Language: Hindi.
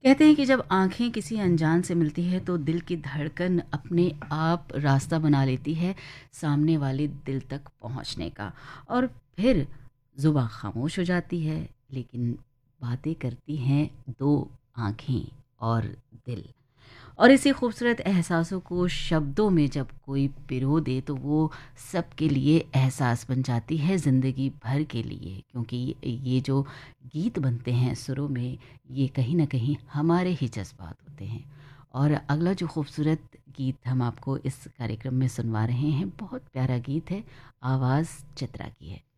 कहते हैं कि जब आँखें किसी अनजान से मिलती है तो दिल की धड़कन अपने आप रास्ता बना लेती है सामने वाले दिल तक पहुँचने का। और फिर ज़ुबान खामोश हो जाती है, लेकिन बातें करती हैं 2 आँखें और दिल। और इसी खूबसूरत एहसासों को शब्दों में जब कोई पिरो दे तो वो सबके लिए एहसास बन जाती है ज़िंदगी भर के लिए, क्योंकि ये जो गीत बनते हैं सुरों में, ये कहीं ना कहीं हमारे ही जज्बात होते हैं। और अगला जो खूबसूरत गीत हम आपको इस कार्यक्रम में सुनवा रहे हैं, बहुत प्यारा गीत है, आवाज़ चित्रा की है।